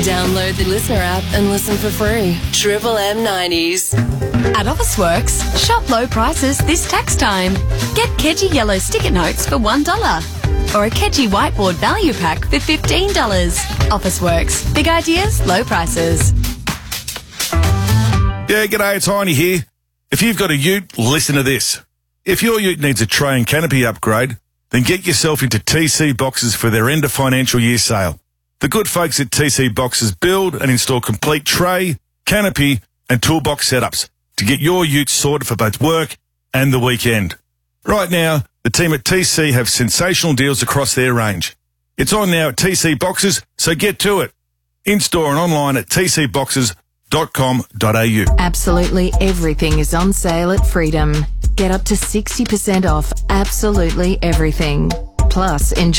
Download the Listener app and listen for free. Triple M 90s. At Officeworks, shop low prices this tax time. Get Kedgie yellow sticker notes for $1 or a Kedgie whiteboard value pack for $15. Officeworks. Big ideas, low prices. Yeah, g'day, it's Heine here. If you've got a ute, listen to this. If your ute needs a tray and canopy upgrade, then get yourself into TC Boxes for their end of financial year sale. The good folks at TC Boxes build and install complete tray, canopy and toolbox setups to get your ute sorted for both work and the weekend. Right now, the team at TC have sensational deals across their range. It's on now at TC Boxes, so get to it. In-store and online at tcboxes.com.au. Absolutely everything is on sale at Freedom. Get up to 60% off absolutely everything. Plus, enjoy